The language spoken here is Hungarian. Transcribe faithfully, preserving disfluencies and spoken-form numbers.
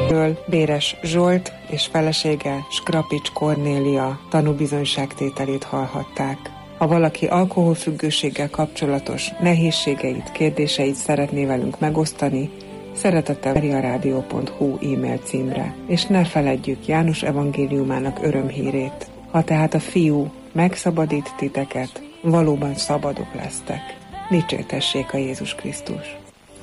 Béres Zsolt és felesége Skrapics Kornélia tanúbizonyságtételét hallhatták. Ha valaki alkoholfüggőséggel kapcsolatos nehézségeit, kérdéseit szeretné velünk megosztani, szeretettel mariaradio pont hu e-mail címre, és ne feledjük János evangéliumának örömhírét. Ha tehát a Fiú megszabadít titeket, valóban szabadok lesztek. Dicsértessék a Jézus Krisztus!